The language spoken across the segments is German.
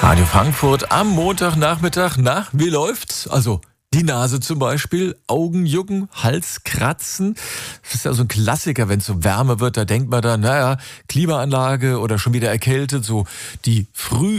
Radio Frankfurt am Montagnachmittag. Na, wie läuft's? Also die Nase zum Beispiel, Augenjucken, Halskratzen. Das ist ja so ein Klassiker, wenn es so wärmer wird. Da denkt man dann, naja, Klimaanlage oder schon wieder erkältet. So die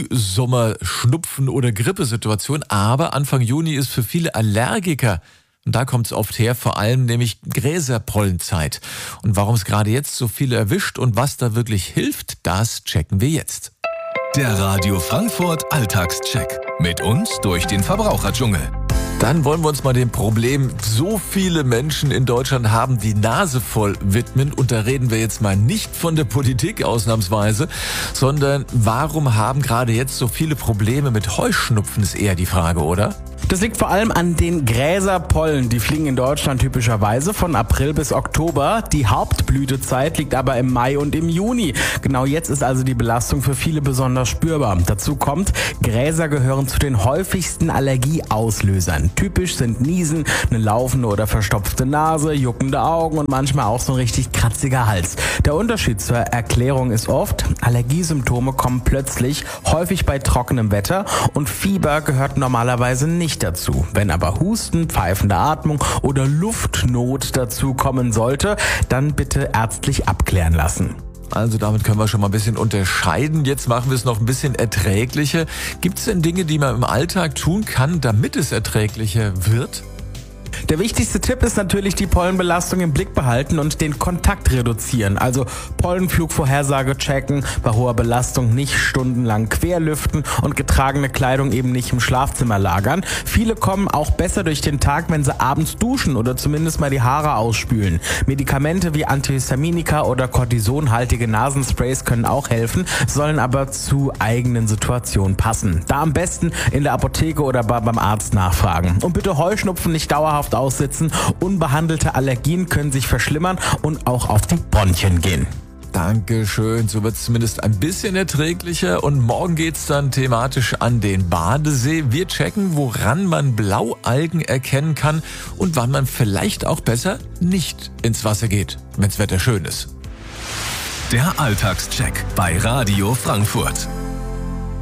Frühsommer-Schnupfen- oder Grippesituation. Aber Anfang Juni ist für viele Allergiker, und da kommt es oft her, vor allem nämlich Gräserpollenzeit. Und warum es gerade jetzt so viele erwischt und was da wirklich hilft, das checken wir jetzt. Der Radio Frankfurt Alltagscheck. Mit uns durch den Verbraucherdschungel. Dann wollen wir uns mal dem Problem, so viele Menschen in Deutschland haben die Nase voll, widmen. Und da reden wir jetzt mal nicht von der Politik ausnahmsweise, sondern warum haben gerade jetzt so viele Probleme mit Heuschnupfen, ist eher die Frage, oder? Das liegt vor allem an den Gräserpollen. Die fliegen in Deutschland typischerweise von April bis Oktober. Die Hauptblütezeit liegt aber im Mai und im Juni. Genau jetzt ist also die Belastung für viele besonders spürbar. Dazu kommt, Gräser gehören zu den häufigsten Allergieauslösern. Typisch sind Niesen, eine laufende oder verstopfte Nase, juckende Augen und manchmal auch so ein richtig kratziger Hals. Der Unterschied zur Erklärung ist oft, Allergiesymptome kommen plötzlich, häufig bei trockenem Wetter, und Fieber gehört normalerweise nicht dazu. Wenn aber Husten, pfeifende Atmung oder Luftnot dazu kommen sollte, dann bitte ärztlich abklären lassen. Also damit können wir schon mal ein bisschen unterscheiden. Jetzt machen wir es noch ein bisschen erträglicher. Gibt es denn Dinge, die man im Alltag tun kann, damit es erträglicher wird? Der wichtigste Tipp ist natürlich die Pollenbelastung im Blick behalten und den Kontakt reduzieren. Also Pollenflugvorhersage checken, bei hoher Belastung nicht stundenlang querlüften und getragene Kleidung eben nicht im Schlafzimmer lagern. Viele kommen auch besser durch den Tag, wenn sie abends duschen oder zumindest mal die Haare ausspülen. Medikamente wie Antihistaminika oder kortisonhaltige Nasensprays können auch helfen, sollen aber zu eigenen Situationen passen. Da am besten in der Apotheke oder beim Arzt nachfragen. Und bitte Heuschnupfen nicht dauerhaft aussitzen. Unbehandelte Allergien können sich verschlimmern und auch auf die Bronchien gehen. Dankeschön, so wird es zumindest ein bisschen erträglicher. Und morgen geht's dann thematisch an den Badesee. Wir checken, woran man Blaualgen erkennen kann und wann man vielleicht auch besser nicht ins Wasser geht, wenn's Wetter schön ist. Der Alltagscheck bei Radio Frankfurt.